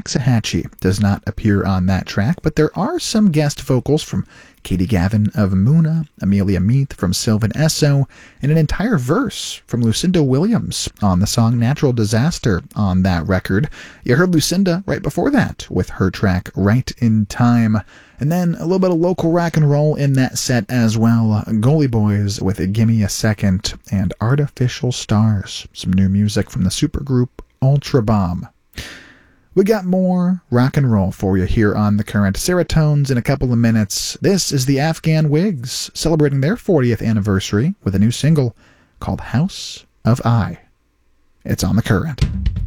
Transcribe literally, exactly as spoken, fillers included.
Waxahachie does not appear on that track, but there are some guest vocals from Katie Gavin of Muna, Amelia Meath from Sylvan Esso, and an entire verse from Lucinda Williams on the song Natural Disaster on that record. You heard Lucinda right before that with her track Right in Time. And then a little bit of local rock and roll in that set as well. Goalie Boys with Gimme a Second and Artificial Stars. Some new music from the supergroup Ultra Bomb. We got more rock and roll for you here on The Current. Serotones in a couple of minutes. This is the Afghan Wigs celebrating their fortieth anniversary with a new single called House of I. It's on The Current.